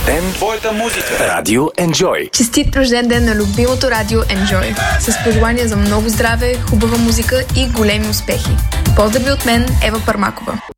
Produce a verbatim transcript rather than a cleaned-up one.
ден, твоята музика. Радио Enjoy. Честит рожден ден на любимото радио Enjoy. С пожелания за много здраве, хубава музика и големи успехи. Поздрави от мен, Ева Пармакова.